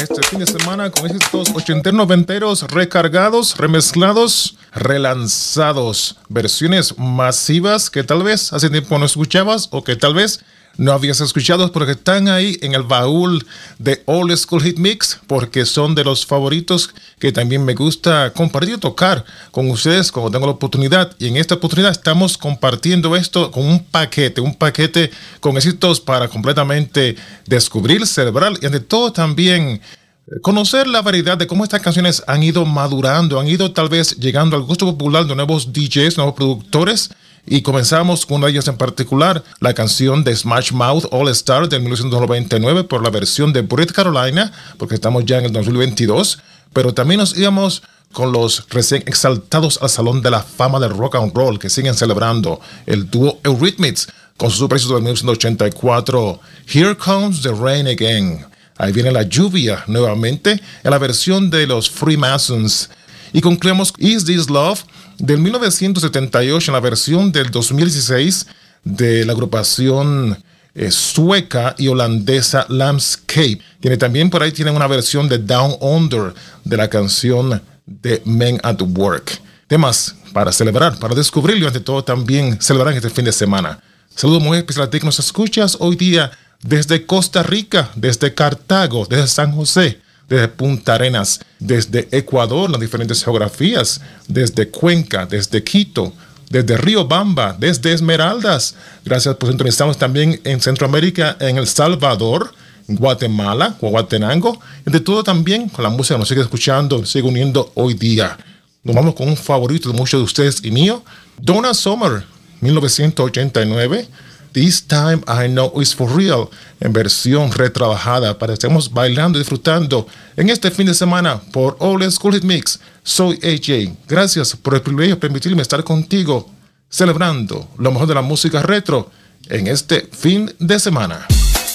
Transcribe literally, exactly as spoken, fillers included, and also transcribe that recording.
Este fin de semana con estos ochenteros, noventeros recargados, remezclados, relanzados, versiones masivas que tal vez hace tiempo no escuchabas o que tal vez no habías escuchado, porque están ahí en el baúl de Old School Hit Mix, porque son de los favoritos que también me gusta compartir y tocar con ustedes cuando tengo la oportunidad. Y en esta oportunidad estamos compartiendo esto con un paquete, un paquete con éxitos para completamente descubrir, celebrar y ante todo también conocer la variedad de cómo estas canciones han ido madurando, han ido tal vez llegando al gusto popular de nuevos D Js, nuevos productores. Y comenzamos con una de ellas en particular, la canción de Smash Mouth All Star de mil novecientos noventa y nueve por la versión de Brett Carolina, porque estamos ya en el dos mil veintidós. Pero también nos íbamos con los recién exaltados al Salón de la Fama del Rock and Roll, que siguen celebrando el dúo Eurythmics con su super éxito de mil novecientos ochenta y cuatro, Here Comes the Rain Again. Ahí viene la lluvia nuevamente en la versión de los Freemasons. Y concluimos Is This Love del mil novecientos setenta y ocho en la versión del dos mil dieciséis de la agrupación eh, sueca y holandesa Landscape. Tiene también por ahí tienen una versión de Down Under de la canción de Men at Work. Temas para celebrar, para descubrirlo y ante todo también celebrar este fin de semana. Saludos muy especial a ti que nos escuchas hoy día desde Costa Rica, desde Cartago, desde San José, desde Punta Arenas, desde Ecuador, las diferentes geografías, desde Cuenca, desde Quito, desde Río Bamba, desde Esmeraldas. Gracias por sintonizarnos también en Centroamérica, en El Salvador, Guatemala, Guatenango, y de todo también con la música que nos sigue escuchando, sigue uniendo hoy día. Nos vamos con un favorito de muchos de ustedes y mío, Donna Summer, mil novecientos ochenta y nueve, This Time I Know It's For Real, en versión retrabajada para que estemos bailando y disfrutando en este fin de semana por Old School Hit Mix. Soy A J. Gracias por el privilegio de permitirme estar contigo, celebrando lo mejor de la música retro en este fin de semana.